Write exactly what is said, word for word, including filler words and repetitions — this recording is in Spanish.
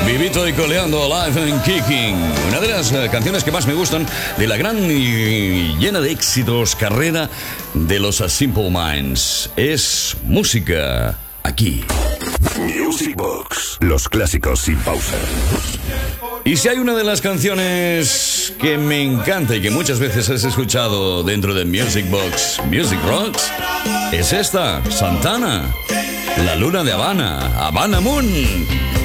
Vivito y coleando Live and Kicking, una de las uh, canciones que más me gustan de la gran y llena de éxitos carrera de los A Simple Minds. Es música aquí. Music Box, los clásicos sin pausa. Y si hay una de las canciones que me encanta y que muchas veces has escuchado dentro de Music Box, Music Rocks, es esta, Santana, La Luna de Habana, Havana Moon.